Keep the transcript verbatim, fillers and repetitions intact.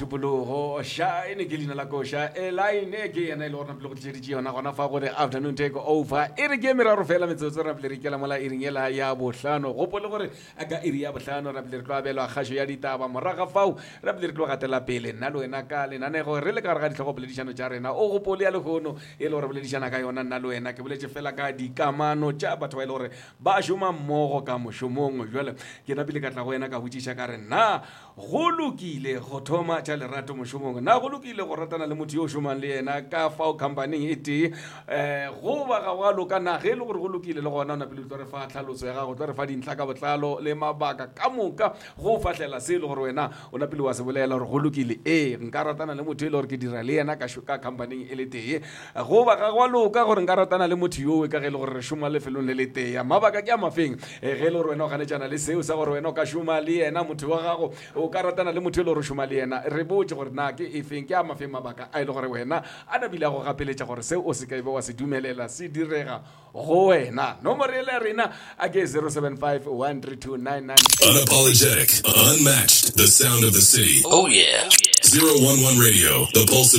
Topologo sha ene ke lina la ko sha e line e ke ena ile rona pele go tsheditse yona gona fa go the afternoon take over e re ke meraro fela metsotso ra pele re kela mola iringela ya bohlano go pole gore aka iri ya bohlano ra pele re tlo abelwa kgasho ya ditaba moraga fao ra pele re tlo gatela pele nna lo ena ka lena ne go re le ka re ga ditlhogo poledišano tša rena o go pole ya legono e le gore boledišana ka yona nna lo ena ke boletse fela ka dikamano tša batho ba ile gore ba šoma mmogo ka mošomong jwale ke na pele ka tla go ena ka botšiša ka re na go lokile go thoma tša lerato mošomong na go lokile go ratana le motho yo o šomang le yena ka fao company e tee um go ba ga go loka na ge e le gore go lokile le gona o napele tlo re fa tlhaloso ya gago tlo re fa dintlha ka botlalo le mabaka ka moka go fahlela se e le gore wena o napele wa se bolela gore go lokile ee nka ratana le motho e le gore ke dira le yena ka company e le tee go ba ga go loka gore nka ratana le motho yo ka ge e le gore re šoma lefelong le le tee mabaka ke a mafeng ge e le gore wena o ganetšana le seo sa gore wena o ka šoma le yena motho wa gago o ka ratana le motho e le gore šoma le yena re botse gore na ke e feng ke a mafeng mabaka a e le gore wena a nabile a go gapeletša gore seo o se ka be wa se dumelela se direga go wena nomoro ele ya rena a ke zero seven five one three two nine nine Unapologetic, unmatched, the sound of the city. Oh yeah. zero one one Radio, the pulse of